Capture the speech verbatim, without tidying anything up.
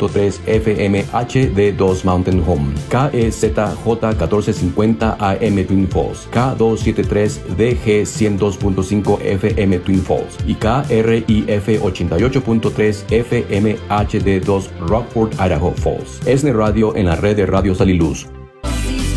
punto tres F M H D dos Mountain Home, K E Z J catorce cincuenta A M Twin Falls, K doscientos setenta y tres D G ciento dos punto cinco F M Twin Falls y K R I F ochenta y ocho punto tres F M H D dos Rockford, Idaho Falls. ESNE Radio en la red de Radio Sal y Luz.